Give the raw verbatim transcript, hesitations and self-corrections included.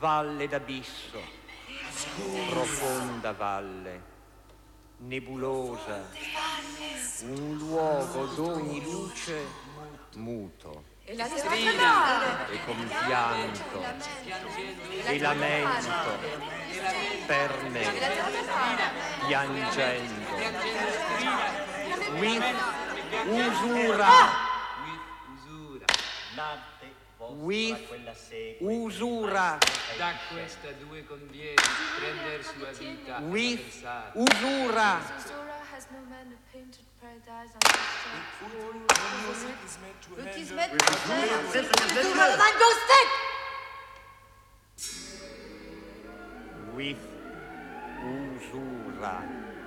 valle d'abisso, profonda valle, nebulosa, un luogo d'ogni luce muto. E la strida E compianto e lamento per me, piangendo. With usura. With usura. Da questa due conviene prender sua vita. With usura. Has no man a painted paradise on his side. Look, he's met With usura.